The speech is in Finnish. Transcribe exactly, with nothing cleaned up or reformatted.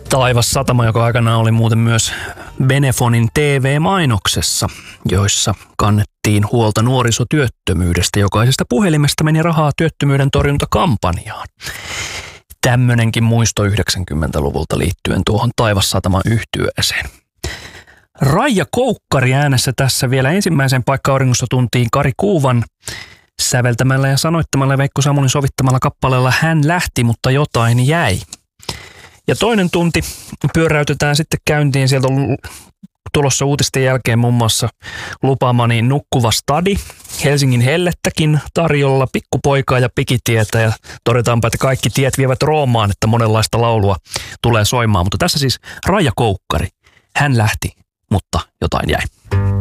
Taivassatama, joka aikanaan oli muuten myös Benefonin T V-mainoksessa, joissa kannettiin huolta nuorisotyöttömyydestä. Jokaisesta puhelimesta meni rahaa työttömyyden torjuntakampanjaan. Tämmönenkin muisto yhdeksänkymmentäluvulta liittyen tuohon Taivassataman yhtyeeseen. Raija Koukkari äänessä tässä vielä ensimmäisen paikka auringossa tuntiin Kari Kuuvan säveltämällä ja sanoittamalla ja Veikko Samulin sovittamalla kappaleella Hän lähti, mutta jotain jäi. Ja toinen tunti pyöräytetään sitten käyntiin. Sieltä on tulossa uutisten jälkeen muun muassa lupaamani Nukkuva stadi, Helsingin hellettäkin tarjolla, Pikkupoikaa ja Pikitietä. Ja todetaanpa, että kaikki tiet vievät Roomaan, että monenlaista laulua tulee soimaan. Mutta tässä siis Raija Koukkari. Hän lähti, mutta jotain jäi.